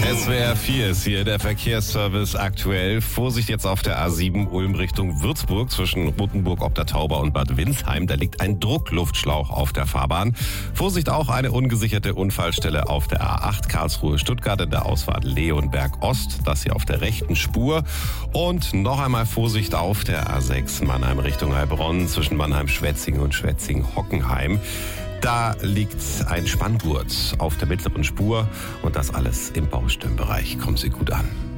SWR 4 ist hier der Verkehrsservice aktuell. Vorsicht jetzt auf der A7 Ulm Richtung Würzburg zwischen Rothenburg ob der Tauber und Bad Windsheim. Da liegt ein Druckluftschlauch auf der Fahrbahn. Vorsicht auch eine ungesicherte Unfallstelle auf der A8 Karlsruhe-Stuttgart in der Ausfahrt Leonberg Ost. Das hier auf der rechten Spur. Und noch einmal Vorsicht auf der A6 Mannheim Richtung Heilbronn zwischen Mannheim-Schwetzingen und Schwetzingen-Hockenheim. Da liegt ein Spanngurt auf der mittleren Spur und das alles im Baustellenbereich. Kommen Sie gut an.